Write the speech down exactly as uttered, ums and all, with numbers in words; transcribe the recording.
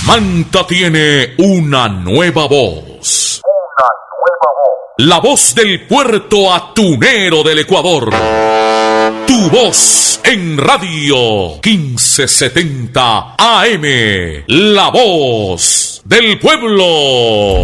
Manta tiene una nueva voz. Una nueva voz. La voz del puerto atunero del Ecuador. Tu voz en radio quince setenta A M. La voz del pueblo.